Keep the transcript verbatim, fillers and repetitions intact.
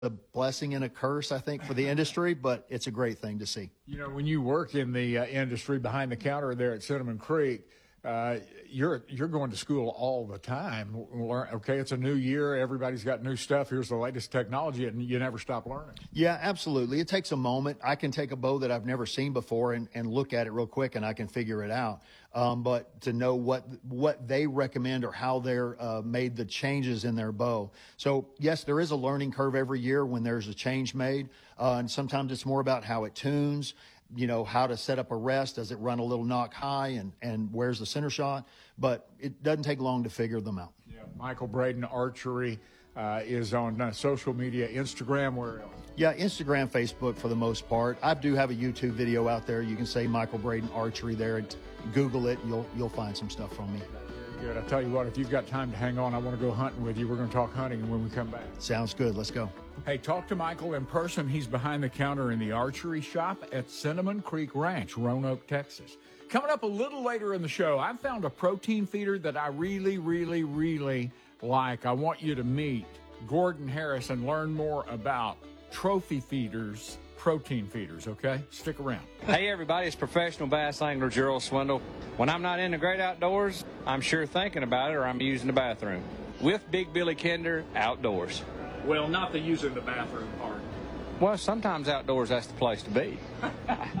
a blessing and a curse, I think, for the industry, but it's a great thing to see. You know, when you work in the uh, industry behind the counter there at Cinnamon Creek, uh, you're you're going to school all the time. Learn, okay, it's a new year. Everybody's got new stuff. Here's the latest technology, and you never stop learning. Yeah, absolutely. It takes a moment. I can take a bow that I've never seen before and, and look at it real quick, and I can figure it out. Um, but to know what what they recommend or how they're uh, made the changes in their bow. So, yes, there is a learning curve every year when there's a change made. Uh, and sometimes it's more about how it tunes, you know, how to set up a rest. Does it run a little knock high, and, and where's the center shot? But it doesn't take long to figure them out. Yeah, Michael Braden Archery uh, is on uh, social media, Instagram, where else? Yeah, Instagram, Facebook for the most part. I do have a YouTube video out there. You can say Michael Braden Archery there and Google it. You'll you'll find some stuff from me. Very good. I tell you what, if you've got time to hang on, I want to go hunting with you. We're going to talk hunting when we come back. Sounds good. Let's go. Hey, talk to Michael in person. He's behind the counter in the archery shop at Cinnamon Creek Ranch, Roanoke, Texas. Coming up a little later in the show, I found a protein feeder that I really, really, really like. I want you to meet Gordon Harris and learn more about trophy feeders, protein feeders, okay? Stick around. Hey, everybody, it's professional bass angler Gerald Swindle. When I'm not in the great outdoors, I'm sure thinking about it or I'm using the bathroom. With Big Billy Kinder, outdoors. Well, not the using the bathroom part. Well, sometimes outdoors, that's the place to be.